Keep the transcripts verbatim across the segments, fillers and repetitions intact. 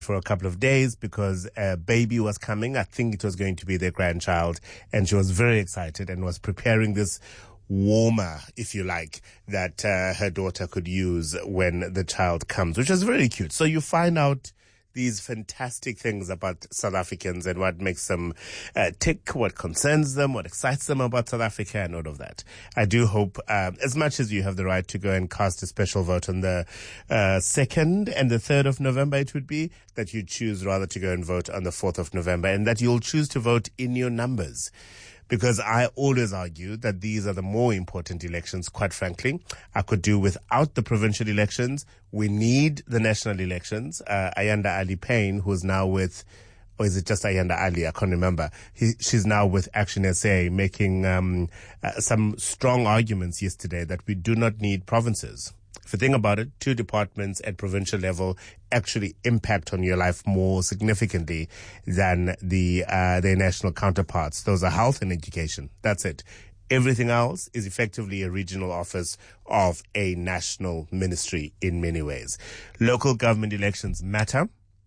for a couple of days because a baby was coming. I think it was going to be their grandchild, and she was very excited and was preparing this warmer, if you like, that uh, her daughter could use when the child comes, which was very cute. So you find out these fantastic things about South Africans and what makes them uh, tick, what concerns them, what excites them about South Africa, and all of that. I do hope, uh, as much as you have the right to go and cast a special vote on the uh, second and the third of November, it would be, that you choose rather to go and vote on the fourth of November, and that you'll choose to vote in your numbers. Because I always argue that these are the more important elections, quite frankly. I could do without the provincial elections. We need the national elections. Uh, Ayanda Ali Payne, who's now with, or is it just Ayanda Ali? I can't remember. He, she's now with Action S A, making um, uh, some strong arguments yesterday that we do not need provinces. If you think about it, two departments at provincial level actually impact on your life more significantly than the uh, their national counterparts. Those are health and education. That's it. Everything else is effectively a regional office of a national ministry in many ways. Local government elections matter.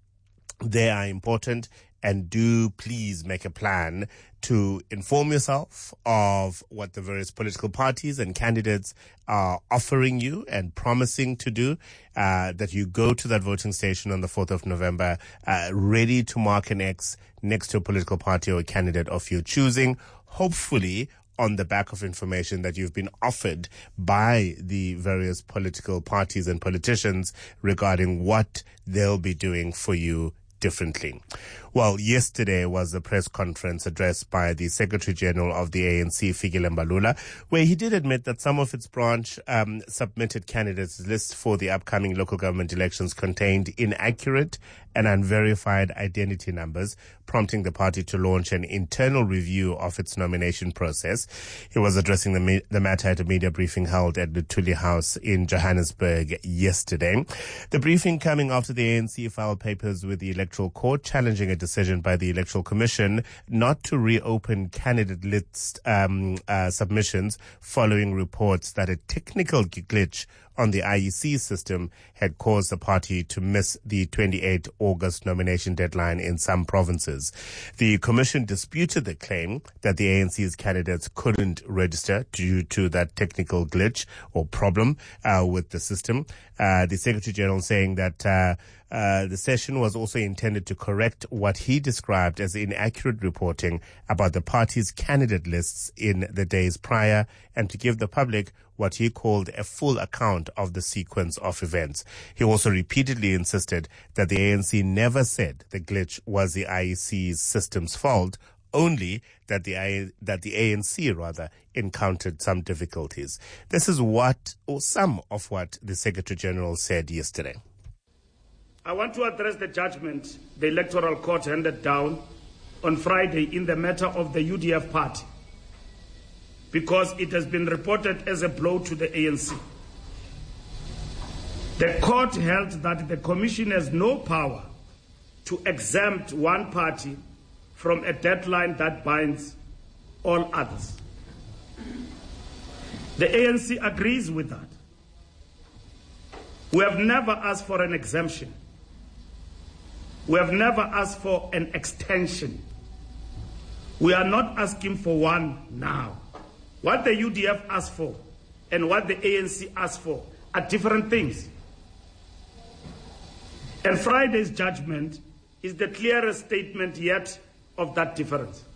They are important, and do please make a plan to inform yourself of what the various political parties and candidates are offering you and promising to do, uh, that you go to that voting station on the fourth of November, uh, ready to mark an X next to a political party or a candidate of your choosing, hopefully on the back of information that you've been offered by the various political parties and politicians regarding what they'll be doing for you differently. Well, yesterday was a press conference addressed by the Secretary General of the A N C, Fikile Mbalula, where he did admit that some of its branch um, submitted candidates lists for the upcoming local government elections contained inaccurate and unverified identity numbers, prompting the party to launch an internal review of its nomination process. He was addressing the, me- the matter at a media briefing held at the Luthuli House in Johannesburg yesterday. The briefing coming after the A N C filed papers with the Electoral Court challenging a decision by the Electoral Commission not to reopen candidate list um, uh, submissions following reports that a technical glitch on the I E C system had caused the party to miss the twenty-eighth of August nomination deadline in some provinces. The Commission disputed the claim that the A N C's candidates couldn't register due to that technical glitch or problem uh, with the system. Uh, the Secretary General saying that uh, uh, the session was also intended to correct what he described as inaccurate reporting about the party's candidate lists in the days prior, and to give the public what he called a full account of the sequence of events. He also repeatedly insisted that the A N C never said the glitch was the I E C's system's fault, only that the I, that the A N C rather encountered some difficulties. This is what, or some of what, the Secretary General said yesterday. I want to address the judgment the Electoral Court handed down on Friday in the matter of the U D F party, because it has been reported as a blow to the A N C. The court held that the Commission has no power to exempt one party from a deadline that binds all others. The A N C agrees with that. We have never asked for an exemption. We have never asked for an extension. We are not asking for one now. What the U D F asked for and what the A N C asked for are different things. And Friday's judgment is the clearest statement yet of that difference.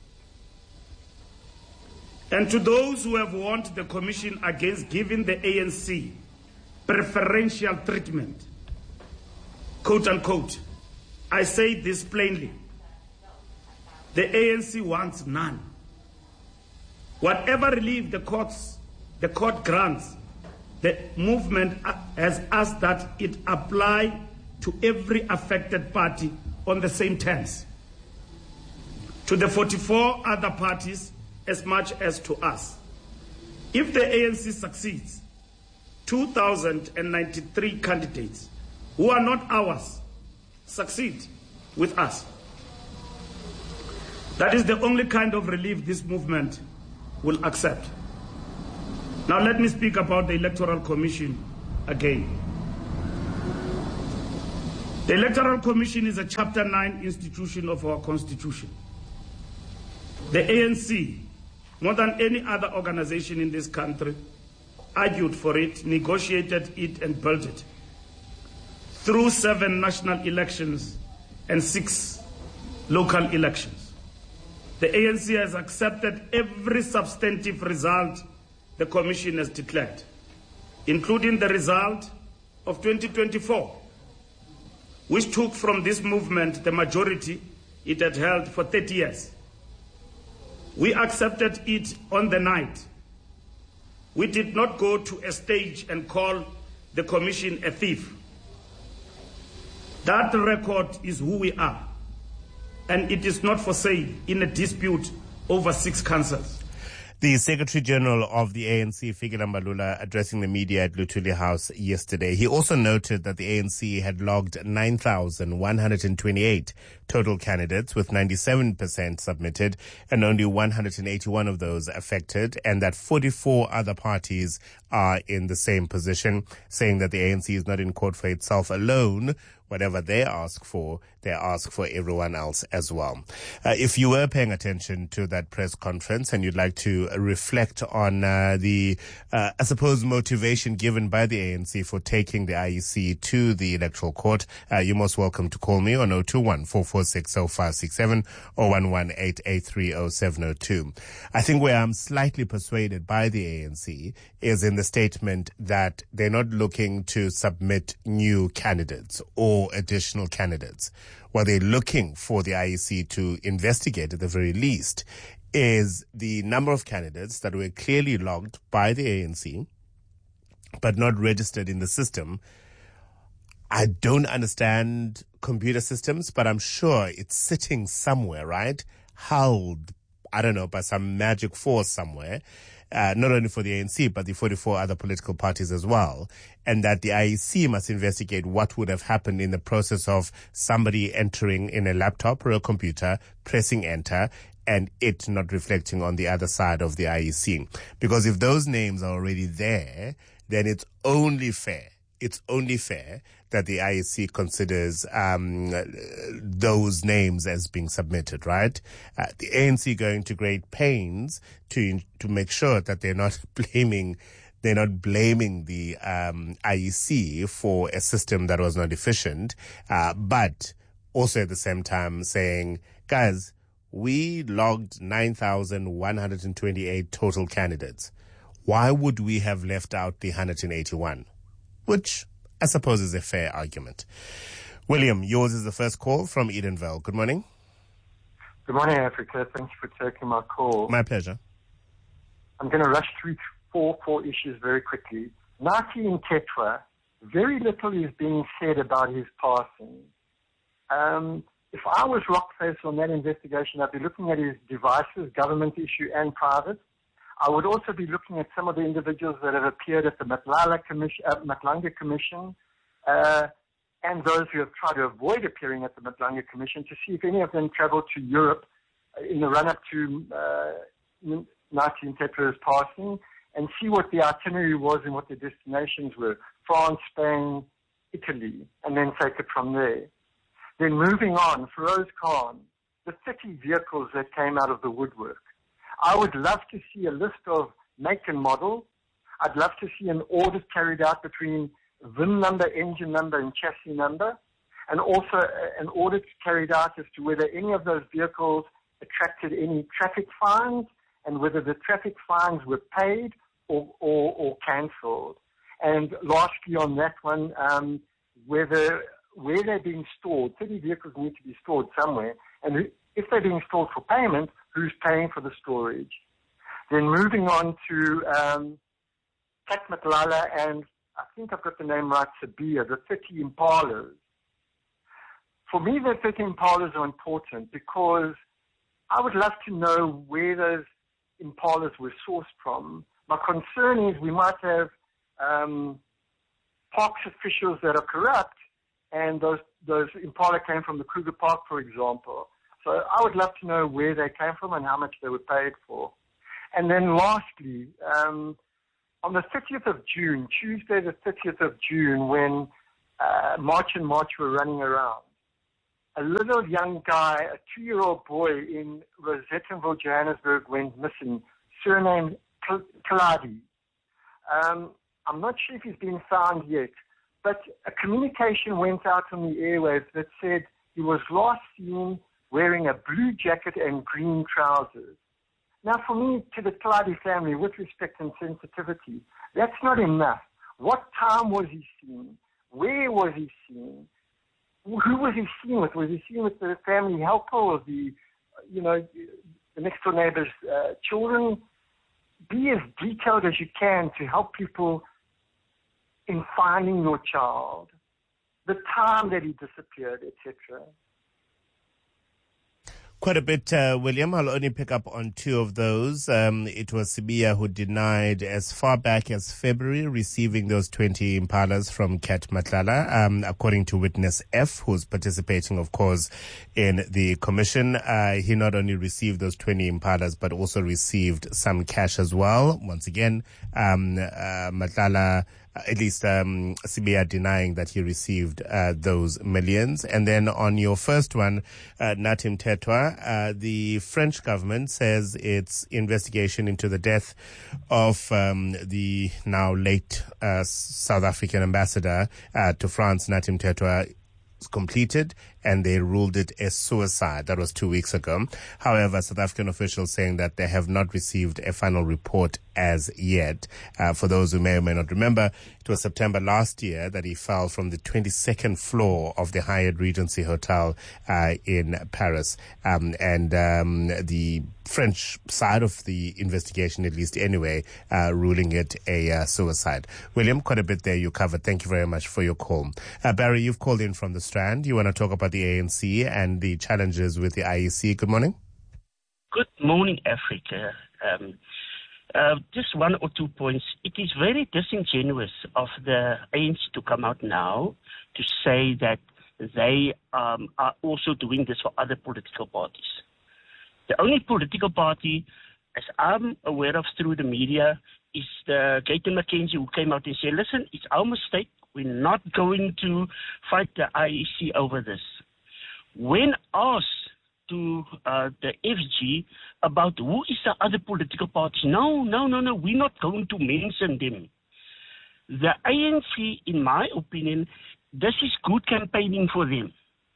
And to those who have warned the Commission against giving the A N C preferential treatment, quote unquote, I say this plainly. The A N C wants none. Whatever relief the courts, the court grants, the movement has asked that it apply to every affected party on the same terms. To the forty-four other parties as much as to us. If the A N C succeeds, two thousand ninety-three candidates who are not ours succeed with us. That is the only kind of relief this movement will accept. Now let me speak about the Electoral Commission again. The Electoral Commission is a Chapter nine institution of our Constitution. The A N C, more than any other organization in this country, argued for it, negotiated it, and built it through seven national elections and six local elections. The A N C has accepted every substantive result the Commission has declared, including the result of twenty twenty-four, which took from this movement the majority it had held for thirty years. We accepted it on the night. We did not go to a stage and call the Commission a thief. That record is who we are, and it is not for sale in a dispute over six councils. The Secretary General of the A N C, Fikile Mbalula, addressing the media at Luthuli House yesterday. He also noted that the A N C had logged nine thousand one hundred twenty-eight total candidates, with ninety-seven percent submitted and only one hundred eighty-one of those affected, and that forty-four other parties are in the same position, saying that the A N C is not in court for itself alone. Whatever they ask for, they ask for everyone else as well. Uh, if you were paying attention to that press conference and you'd like to reflect on uh, the, uh, I suppose, motivation given by the A N C for taking the I E C to the Electoral Court, uh, you're most welcome to call me on zero two one, four four six, zero five six seven or one one eight eight three zero seven zero two. I think where I'm slightly persuaded by the A N C is in the statement that they're not looking to submit new candidates or additional candidates. What they're looking for the I E C to investigate at the very least is the number of candidates that were clearly logged by the A N C but not registered in the system. I don't understand computer systems, but I'm sure it's sitting somewhere, right? Held, I don't know, by some magic force somewhere. Uh, not only for the A N C, but the forty-four other political parties as well, and that the I E C must investigate what would have happened in the process of somebody entering in a laptop or a computer, pressing enter, and it not reflecting on the other side of the I E C. Because if those names are already there, then it's only fair, it's only fair that the I E C considers um, those names as being submitted, right? Uh, the A N C going to great pains to to make sure that they're not blaming they're not blaming the um, I E C for a system that was not efficient, uh, but also at the same time saying, guys, we logged nine thousand one hundred twenty-eight total candidates. Why would we have left out the one hundred eighty-one? Which I suppose is a fair argument. William, yours is the first call from Edenvale. Good morning. Good morning, Africa. Thank you for taking my call. My pleasure. I'm going to rush through four, four issues very quickly. Nathi Ntetwa, very little is being said about his passing. Um, if I was Rockface on that investigation, I'd be looking at his devices, government issue and private. I would also be looking at some of the individuals that have appeared at the Matlala Commission, uh, Matlanga Commission, uh, and those who have tried to avoid appearing at the Matlanga Commission to see if any of them traveled to Europe in the run-up to uh, Nathi Ntetwa's passing, and see what the itinerary was and what the destinations were: France, Spain, Italy, and then take it from there. Then moving on, Feroz Khan, the thirty vehicles that came out of the woodwork. I would love to see a list of make and model. I'd love to see an audit carried out between V I N number, engine number, and chassis number, and also an audit carried out as to whether any of those vehicles attracted any traffic fines and whether the traffic fines were paid or, or, or cancelled. And lastly on that one, um, whether where they're being stored, thirty vehicles need to be stored somewhere, and if they're being stored for payment, who's paying for the storage? Then moving on to um, Kat Matlala and I think I've got the name right, Sabia, the thirty Impalas. For me, the thirty Impalas are important because I would love to know where those Impalas were sourced from. My concern is we might have um, parks officials that are corrupt, and those those Impala came from the Kruger Park, for example. So I would love to know where they came from and how much they were paid for. And then lastly, um, on the thirtieth of June, Tuesday the thirtieth of June, when uh, March and March were running around. A little young guy, a two-year-old boy in Rosettenville, Johannesburg, went missing, surnamed Kaladi. Um, I'm not sure if he's been found yet, but a communication went out on the airwaves that said he was last seen wearing a blue jacket and green trousers. Now, for me, to the Kaladi family, with respect and sensitivity, that's not enough. What time was he seen? Where was he seen? Who was he seen with? Was he seen with the family helper or the, you know, the next door neighbor's uh, children? Be as detailed as you can to help people in finding your child, the time that he disappeared, et cetera. Quite a bit, uh, William. I'll only pick up on two of those. Um, it was Sibiya who denied as far back as February receiving those twenty impalas from Cat Matlala, um, according to witness F, who's participating, of course, in the commission. Uh, he not only received those twenty impalas, but also received some cash as well. Once again, um, uh, Matlala, at least um, Sibiya denying that he received uh, those millions. And then on your first one, uh, Nathi Mthethwa, uh, the French government says its investigation into the death of um, the now late uh, South African ambassador uh, to France, Nathi Mthethwa, is completed, and they ruled it a suicide. That was two weeks ago. However, South African officials saying that they have not received a final report as yet. Uh, for those who may or may not remember, it was September last year that he fell from the twenty-second floor of the Hyatt Regency Hotel uh, in Paris. Um, and um, the French side of the investigation, at least anyway, uh, ruling it a uh, suicide. William, quite a bit there you covered. Thank you very much for your call. Uh, Barry, you've called in from the Strand. You want to talk about the A N C and the challenges with the I E C. Good morning. Good morning, Africa. Um, uh, just one or two points. It is very disingenuous of the A N C to come out now to say that they um, are also doing this for other political parties. The only political party, as I'm aware of through the media, is the Gayton McKenzie, who came out and said, listen, it's our mistake. We're not going to fight the I E C over this. When asked to uh, the F G about who is the other political parties, no, no, no, no, we're not going to mention them. The A N C, in my opinion, this is good campaigning for them.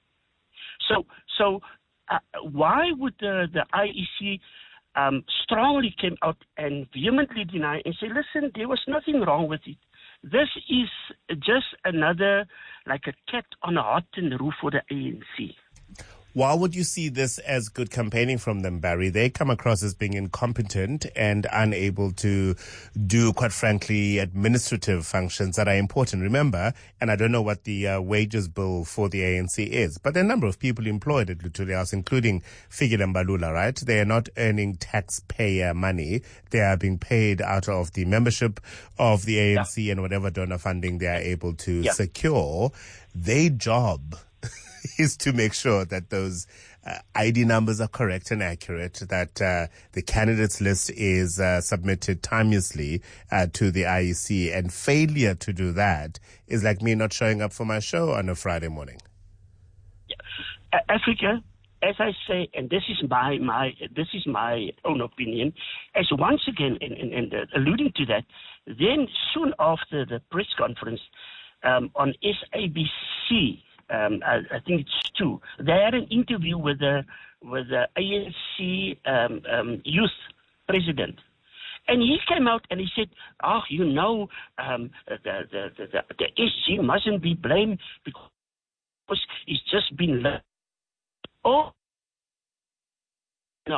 So, so uh, why would the, the I E C um, strongly came out and vehemently deny and say, listen, there was nothing wrong with it. This is just another, like a cat on a hot tin roof for the A N C. Why would you see this as good campaigning from them, Barry? They come across as being incompetent and unable to do, quite frankly, administrative functions that are important. Remember, and I don't know what the uh, wages bill for the A N C is, but there are a number of people employed at Luthuli House, including Fikile Mbalula, right? They are not earning taxpayer money. They are being paid out of the membership of the A N C yeah. and whatever donor funding they are able to yeah. secure. Their job is to make sure that those uh, I D numbers are correct and accurate, that uh, the candidates list is uh, submitted timeously uh, to the I E C, and failure to do that is like me not showing up for my show on a Friday morning. Yeah. Africa, as I say, and this is my my this is my own opinion, as once again, and, and, and uh, alluding to that, then soon after the press conference um, on S A B C. Um, I, I think it's two. They had an interview with the with the A N C um, um, youth president, and he came out and he said, "Oh, you know, um, the, the the the the S G mustn't be blamed because it's just been left." Oh, no.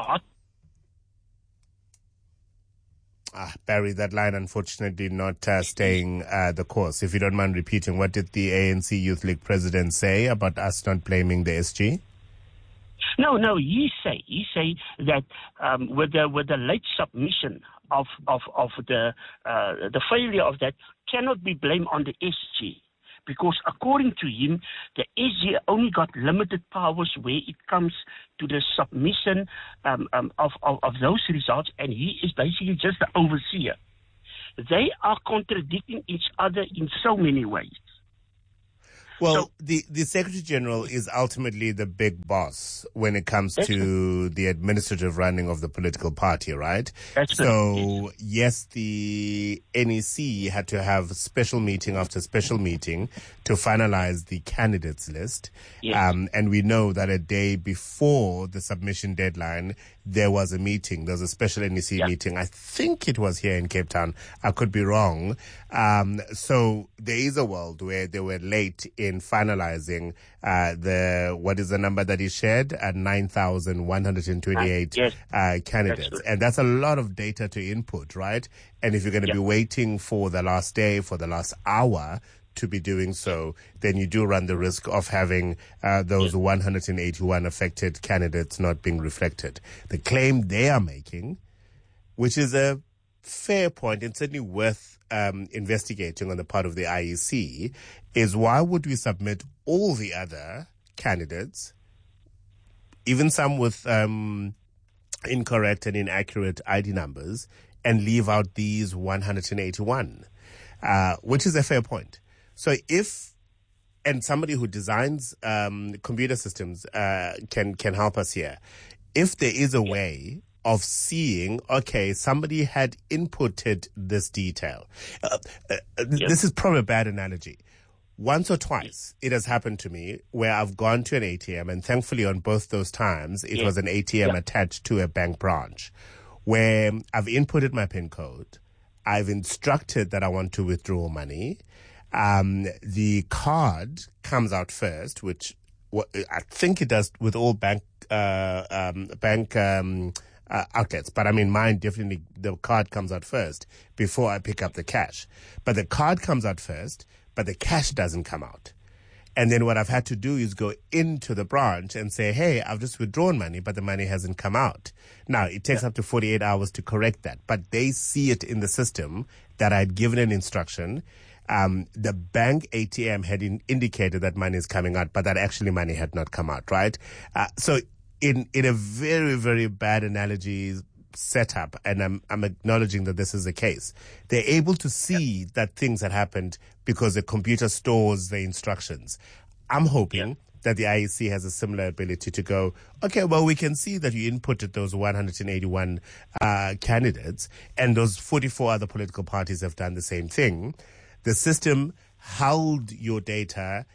Ah, Barry, that line unfortunately not uh, staying uh, the course. If you don't mind repeating, what did the A N C Youth League president say about us not blaming the S G? No, no, he say he say that um, with the with the late submission of of of the uh, the failure of that cannot be blamed on the S G. Because according to him, the S G only got limited powers where it comes to the submission um, um, of, of, of those results, and he is basically just the overseer. They are contradicting each other in so many ways. Well, so, the, the Secretary General is ultimately the big boss when it comes to the administrative running of the political party, right? That's so, yes. yes, the N E C had to have special meeting after special meeting to finalize the candidates list. Yes. Um, and we know that a day before the submission deadline, there was a meeting. There was a special N E C yeah. meeting. I think it was here in Cape Town. I could be wrong. Um, so there is a world where they were late in finalizing uh, the, what is the number that he shared? At nine thousand one hundred twenty-eight yes. uh, candidates. That's and that's a lot of data to input, right? And if you're going to yeah. be waiting for the last day, for the last hour, to be doing so, then you do run the risk of having uh, those one hundred eighty-one affected candidates not being reflected. The claim they are making, which is a fair point and certainly worth um, investigating on the part of the I E C, is why would we submit all the other candidates, even some with um, incorrect and inaccurate I D numbers, and leave out these one hundred eighty-one, uh, which is a fair point. So if, and somebody who designs um, computer systems uh, can can help us here, if there is a way of seeing, okay, somebody had inputted this detail. Uh, uh, yep. This is probably a bad analogy. Once or twice, it has happened to me where I've gone to an A T M, and thankfully on both those times, it yeah. was an A T M yeah. attached to a bank branch, where I've inputted my PIN code, I've instructed that I want to withdraw money. Um, the card comes out first, which what, I think it does with all bank uh, um, bank um, uh, outlets. But I mean, mine definitely, the card comes out first before I pick up the cash. But the card comes out first, but the cash doesn't come out. And then what I've had to do is go into the branch and say, hey, I've just withdrawn money, but the money hasn't come out. Now, it takes yeah. up to forty-eight hours to correct that. But they see it in the system that I'd given an instruction. Um, the bank A T M had in, indicated that money is coming out, but that actually money had not come out, right? Uh, so in, in a very, very bad analogy setup, and I'm, I'm acknowledging that this is the case, they're able to see yeah. that things had happened because the computer stores the instructions. I'm hoping yeah. that the I E C has a similar ability to go, okay, well, we can see that you inputted those one hundred eighty-one uh, candidates, and those forty-four other political parties have done the same thing. The system held your data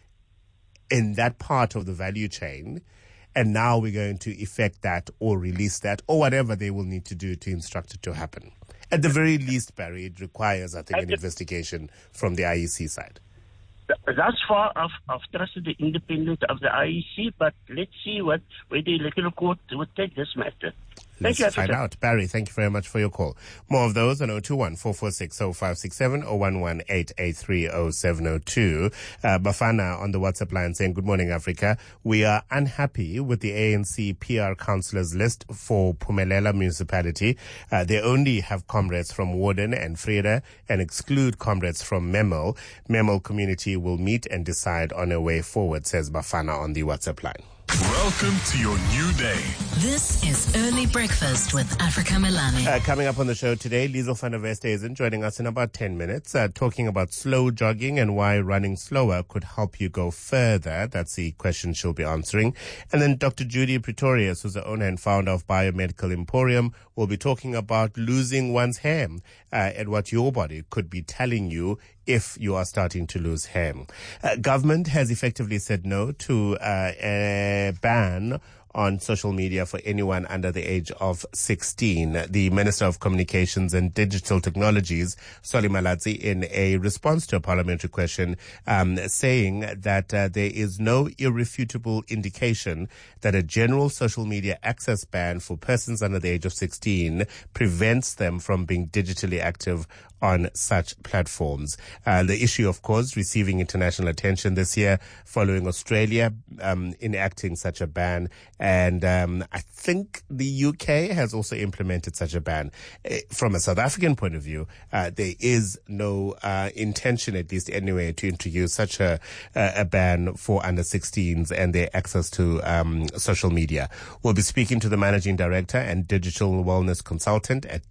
in that part of the value chain, and now we're going to effect that or release that or whatever they will need to do to instruct it to happen. At the very least, Barry, it requires, I think, an investigation from the I E C side. Thus far, I've, I've trusted the independence of the I E C, but let's see what where the electoral court would take this matter. Thank Let's you, find out. Barry, thank you very much for your call. More of those on zero two one, four four six, zero five six seven or one one eight eight three zero seven zero two. Uh, Bafana on the WhatsApp line saying, good morning, Africa. We are unhappy with the A N C P R councillors list for Phumelela municipality. Uh, they only have comrades from Warden and Vrede and exclude comrades from Memel. Memel community will meet and decide on a way forward, says Bafana on the WhatsApp line. Welcome to your new day. This is Early Breakfast with Africa Melane. Uh, coming up on the show today, Lizo van der Westhuizen joining us in about ten minutes, uh, talking about slow jogging and why running slower could help you go further. That's the question she'll be answering. And then Doctor Judy Pretorius, who's the owner and founder of Biomedical Emporium, will be talking about losing one's hair uh, and what your body could be telling you if you are starting to lose hair. Uh, government has effectively said no to uh, a ban on social media for anyone under the age of sixteen. The Minister of Communications and Digital Technologies, Solly Malatsi, in a response to a parliamentary question, um, saying that uh, there is no irrefutable indication that a general social media access ban for persons under the age of sixteen prevents them from being digitally active on such platforms. Uh, the issue, of course, receiving international attention this year following Australia um, enacting such a ban. And um, I think the U K has also implemented such a ban. Uh, from a South African point of view, uh, there is no uh, intention, at least anyway, to introduce such a, a ban for under sixteens and their access to um, social media. We'll be speaking to the managing director and digital wellness consultant at Tech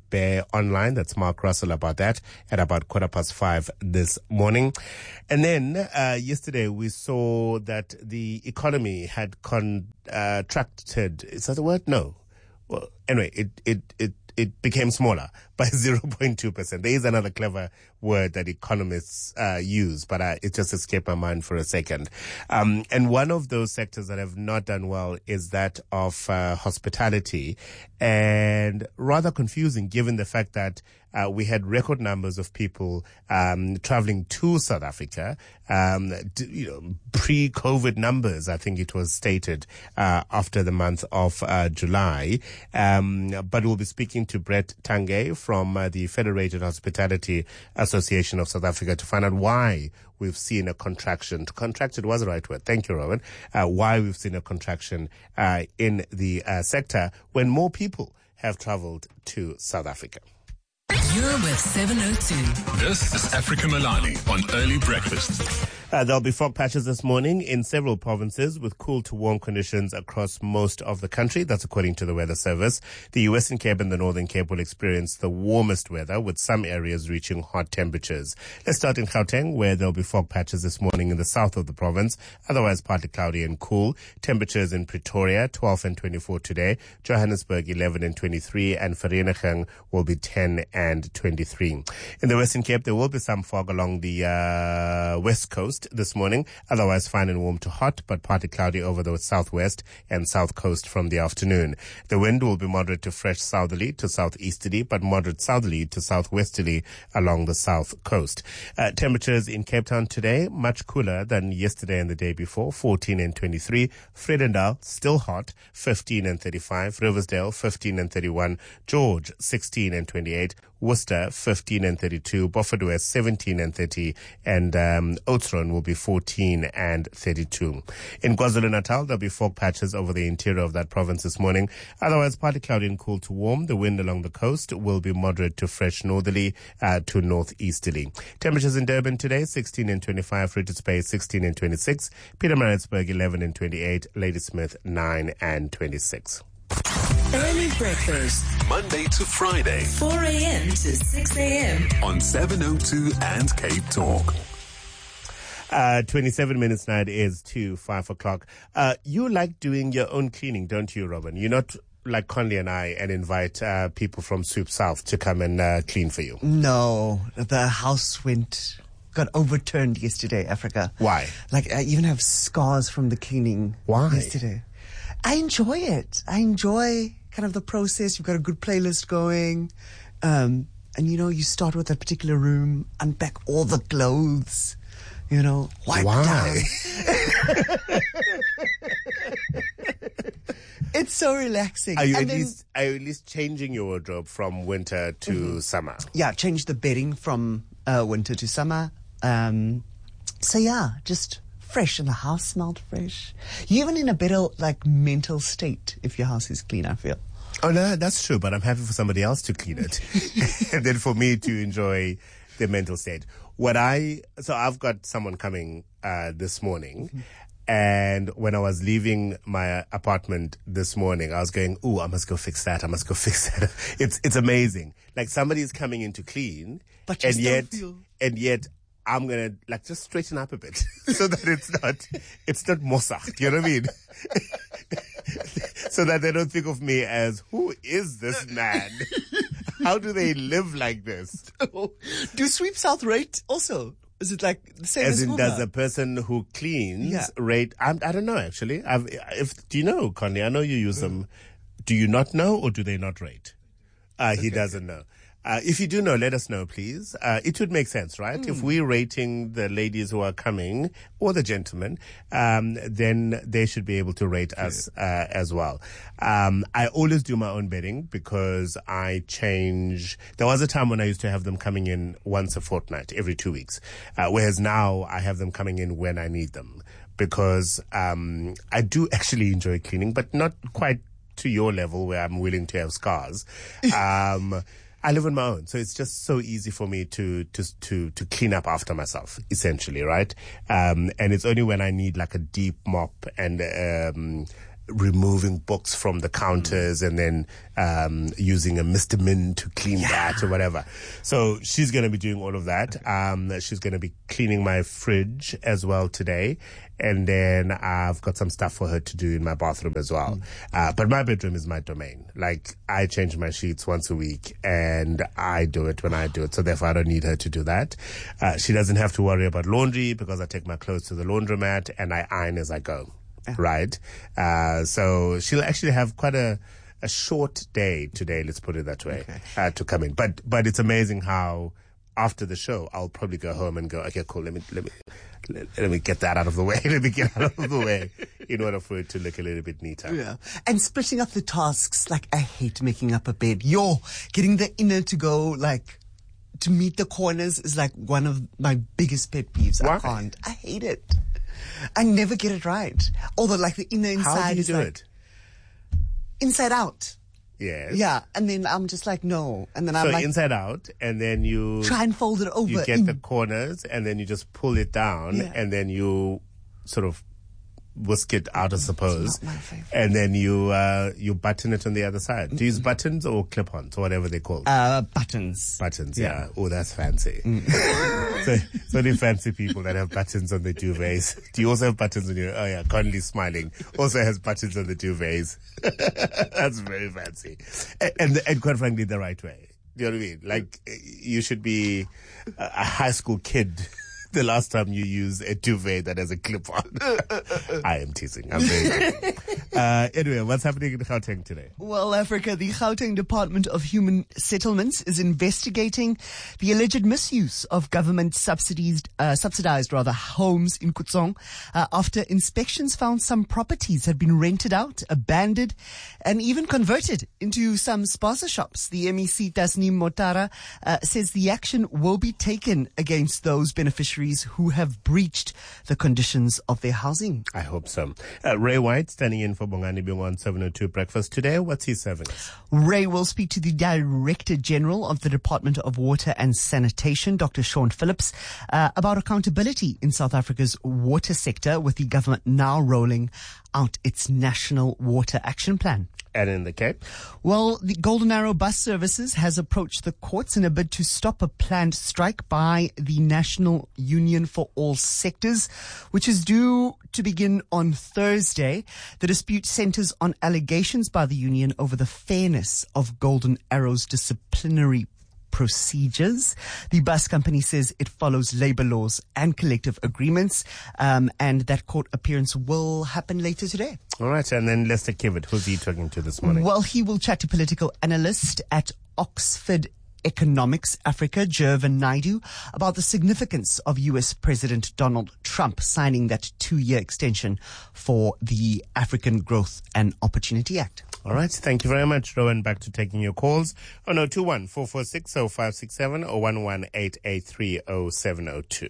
Bear Online. That's Mark Russell about that at about quarter past five this morning. And then uh, yesterday we saw that the economy had contracted. Is that the word? No. Well, anyway, it, it, it, it became smaller by zero point two percent. There is another clever word that economists uh, use, but uh, it just escaped my mind for a second. Um, and one of those sectors that have not done well is that of uh, hospitality, and rather confusing given the fact that uh, we had record numbers of people um, traveling to South Africa, um, d- you know, pre-COVID numbers, I think it was stated, uh, after the month of uh, July. Um, but we'll be speaking to Brett Tange from uh, the Federated Hospitality Association of South Africa to find out why we've seen a contraction. Contracted was the right word. Thank you, Robin. Uh, why we've seen a contraction uh, in the uh, sector when more people have traveled to South Africa. You're with seven oh two. This is Africa Milani on Early Breakfast. Uh, there'll be fog patches this morning in several provinces with cool to warm conditions across most of the country. That's according to the Weather Service. The Western Cape and the Northern Cape will experience the warmest weather, with some areas reaching hot temperatures. Let's start in Gauteng, where there'll be fog patches this morning in the south of the province, otherwise partly cloudy and cool. Temperatures in Pretoria, twelve and twenty-four today. Johannesburg, eleven and twenty-three, and Vereeniging will be ten and twenty-three. In the Western Cape, there will be some fog along the uh, west coast this morning, otherwise fine and warm to hot, but partly cloudy over the southwest and south coast from the afternoon. The wind will be moderate to fresh southerly to southeasterly, but moderate southerly to southwesterly along the south coast. Uh, temperatures in Cape Town today, much cooler than yesterday and the day before, fourteen and twenty-three. Vredendal, still hot, fifteen and thirty-five. Riversdale, fifteen and thirty-one. George, sixteen and twenty-eight. Worcester, fifteen and thirty-two. Beaufort West, seventeen and thirty. And um, Oudtshoorn will be fourteen and thirty-two. In KwaZulu-Natal, there'll be fog patches over the interior of that province this morning. Otherwise, partly cloudy and cool to warm. The wind along the coast will be moderate to fresh northerly uh, to northeasterly. Temperatures in Durban today, sixteen and twenty-five. Richards Bay, sixteen and twenty-six. Pietermaritzburg, eleven and twenty-eight. Ladysmith, nine and twenty-six. Early breakfast, Monday to Friday four a.m. to six a.m. on seven oh two and Cape Talk. Uh, twenty-seven minutes now it is to five o'clock. Uh, you like doing your own cleaning, don't you, Robin? You're not like Conley and I and invite uh, people from Soup South to come and uh, clean for you. No, the house went, got overturned yesterday, Africa. Why? Like, I even have scars from the cleaning Why? yesterday. I enjoy it. I enjoy kind of the process. You've got a good playlist going. Um, and, you know, you start with that particular room, unpack all the clothes, you know, wipe Why? down. It's so relaxing. Are you And at then- least are you at least changing your wardrobe from winter to mm-hmm. summer? Yeah, change the bedding from uh, winter to summer. Um, so, yeah, just fresh, and the house smelled fresh. You're even in a better, like, mental state if your house is clean, I feel. Oh, no, that's true, but I'm happy for somebody else to clean it. And then for me to enjoy the mental state. What I, so I've got someone coming uh, this morning. Mm-hmm. And when I was leaving my apartment this morning, I was going, ooh, I must go fix that. I must go fix that. It's, it's amazing. Like, somebody is coming in to clean. But you and still yet, feel... and yet, I'm gonna like just straighten up a bit so that it's not, it's not mossach. You know what I mean? So that they don't think of me as, who is this man? How do they live like this? Do Sweep South rate also? Is it like the same as, as in, Uber? does a person who cleans Yeah. rate? I'm, I don't know actually. I've, if do you know, Conley? I know you use them. Do you not know, or do they not rate? Uh, he doesn't know. Uh, if you do know, let us know, please. Uh, it would make sense, right? Mm. If we're rating the ladies who are coming, or the gentlemen, um, then they should be able to rate us uh, as well. Um, I always do my own bedding because I change. There was a time when I used to have them coming in once a fortnight, every two weeks. Uh, whereas now I have them coming in when I need them, because um, I do actually enjoy cleaning, but not quite to your level where I'm willing to have scars. Um, I live on my own, so it's just so easy for me to to to to clean up after myself, essentially, right? Um, and it's only when I need like a deep mop and um, removing books from the counters and then um, using a Mister Min to clean yeah. that or whatever. So she's going to be doing all of that. Um, she's going to be cleaning my fridge as well today. And then I've got some stuff for her to do in my bathroom as well. Mm. Uh, but my bedroom is my domain. Like, I change my sheets once a week and I do it when I do it. So therefore I don't need her to do that. Uh, she doesn't have to worry about laundry because I take my clothes to the laundromat and I iron as I go. Yeah. Right? Uh, so she'll actually have quite a, a short day today, let's put it that way, okay. uh, to come in. But, but it's amazing how after the show, I'll probably go home and go, okay, cool, let me, let me, let, let me get that out of the way. Let me get out of the way in order for it to look a little bit neater. Yeah. And splitting up the tasks, like I hate making up a bed. Yo, getting the inner to go, like, to meet the corners is like one of my biggest pet peeves. Why? I can't. I hate it. I never get it right. Although, like, the inner inside How do you is do like it? Inside out. Yes. Yeah, and then I'm just like, no. And then so I'm like, inside out, and then you try and fold it over. You get in. the corners, and then you just pull it down, Yeah. and then you sort of whisk it out, I suppose. It's not my favorite. And then you uh, you button it on the other side. Do you use buttons or clip-ons or whatever they call? Uh, buttons. Buttons, yeah. Yeah. Oh, that's fancy. Mm. so, so many fancy people that have buttons on their duvets. Do you also have buttons on your? Oh yeah, Conley smiling. Also has buttons on the duvets. That's very fancy, and, and and quite frankly, the right way. Do you know what I mean? Like, you should be a, a high school kid the last time you use a duvet that has a clip-on. I am teasing. I'm very good. Uh, anyway, what's happening in Gauteng today? Well, Africa, the Gauteng Department of Human Settlements is investigating the alleged misuse of government subsidized, uh, subsidized rather, homes in Kutsong uh, after inspections found some properties had been rented out, abandoned, and even converted into some spaza shops. The M E C Tasneem Motara uh, says the action will be taken against those beneficiaries who have breached the conditions of their housing. I hope so. Uh, Ray White standing in for Bongani Bing on seven oh two Breakfast today. What's he serving us? Ray will speak to the Director General of the Department of Water and Sanitation, Doctor Sean Phillips, uh, about accountability in South Africa's water sector, with the government now rolling out its National Water Action Plan. And in the Cape? Well, the Golden Arrow Bus Services has approached the courts in a bid to stop a planned strike by the National Union for All Sectors, which is due to begin on Thursday. The dispute centers on allegations by the union over the fairness of Golden Arrow's disciplinary procedures. The bus company says it follows labor laws and collective agreements, um, and that court appearance will happen later today. All right, and then Lester Kivitt, who's he talking to this morning? Well, he will chat to political analyst at Oxford Economics Africa, Jervin Naidu, about the significance of U S President Donald Trump signing that two-year extension for the African Growth and Opportunity Act. All right. Thank you very much, Rowan. Back to taking your calls on oh two one, four four six, oh five six seven or one one eight eight three oh seven oh two.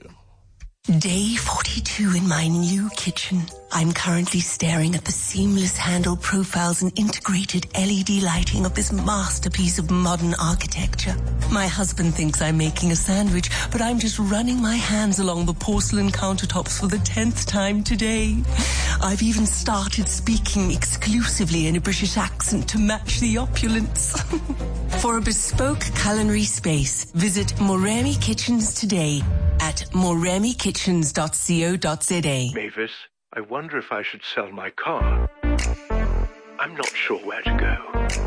Day forty-two in my new kitchen. I'm currently staring at the seamless handle profiles and integrated L E D lighting of this masterpiece of modern architecture. My husband thinks I'm making a sandwich, but I'm just running my hands along the porcelain countertops for the tenth time today. I've even started speaking exclusively in a British accent to match the opulence. For a bespoke culinary space, visit Moremi Kitchens today at moremi kitchens dot co dot za. Mavis, I wonder if I should sell my car. I'm not sure where to go.